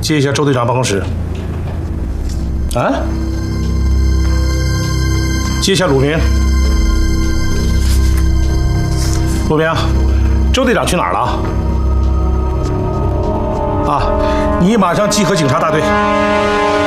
接一下周队长办公室。啊？接一下鲁明。鲁明，周队长去哪儿了？啊，你马上集合警察大队。